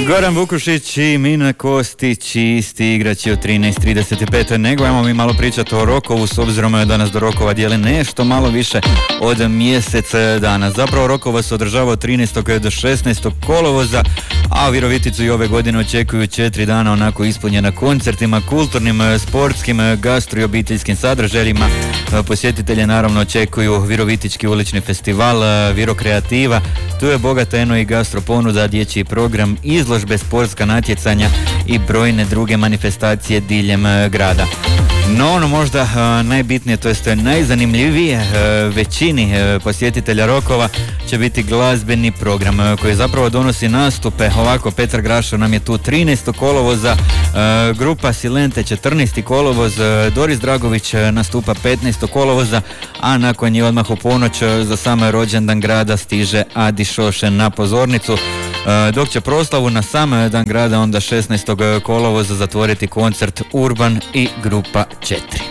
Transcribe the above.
Goran Vukušić i Mina Kostić, isti igrači od 13:35. Nego ajmo mi malo pričati o Rokovu, s obzirom da nas do Rokova dijeli nešto malo više od mjesec dana. Zapravo Rokova se održava od 13. do 16. kolovoza, a Viroviticu i ove godine očekuju 4 dana onako ispunjena koncertima, kulturnim, sportskim, gastro i obiteljskim sadržajima. Posjetitelje naravno očekuju Virovitički ulični festival, Virokreativa, tu je bogata eno i gastro ponuda, dječji program, izložbe, sportska natjecanja i brojne druge manifestacije diljem grada. No ono možda najbitnije, to jest najzanimljivije većini posjetitelja Rokova će biti glazbeni program koji zapravo donosi nastupe. Ovako, Petar Grašo nam je tu 13. kolovoza, grupa Silente 14. kolovoz, Doris Dragović nastupa 15. kolovoza, a nakon nje odmah u ponoć za sam rođendan grada stiže Adi Šošen na pozornicu, dok će proslavu na sam dan grada onda 16. kolovoza zatvoriti koncert Urban i grupa 4.